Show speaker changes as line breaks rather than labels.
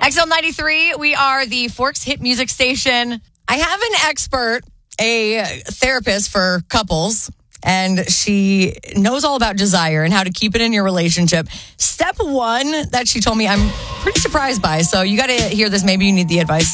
XL93, we are the Forks Hit Music Station. I have an expert, a therapist for couples, and she knows all about desire and how to keep it in your relationship. Step one that she told me I'm pretty surprised by, so you got to hear this. Maybe you need the advice.